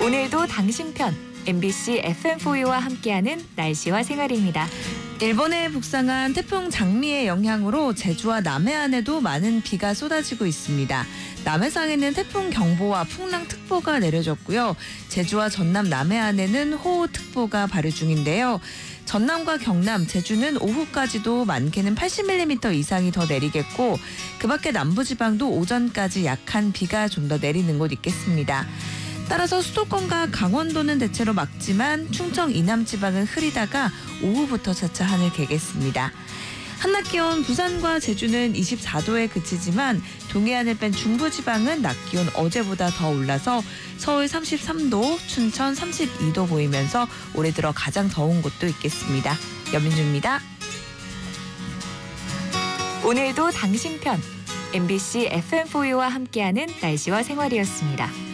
오늘도 당신 편 MBC FM4U와 함께하는 날씨와 생활입니다. 일본에 북상한 태풍 장미의 영향으로 제주와 남해안에도 많은 비가 쏟아지고 있습니다. 남해상에는 태풍 경보와 풍랑특보가 내려졌고요. 제주와 전남 남해안에는 호우특보가 발효 중인데요. 전남과 경남, 제주는 오후까지도 많게는 80mm 이상이 더 내리겠고 그 밖에 남부지방도 오전까지 약한 비가 좀 더 내리는 곳 있겠습니다. 따라서 수도권과 강원도는 대체로 맑지만 충청 이남 지방은 흐리다가 오후부터 차차 하늘 개겠습니다. 한낮 기온 부산과 제주는 24도에 그치지만 동해안을 뺀 중부지방은 낮 기온 어제보다 더 올라서 서울 33도, 춘천 32도 보이면서 올해 들어 가장 더운 곳도 있겠습니다. 여민주입니다. 오늘도 당신 편 MBC FM4U와 함께하는 날씨와 생활이었습니다.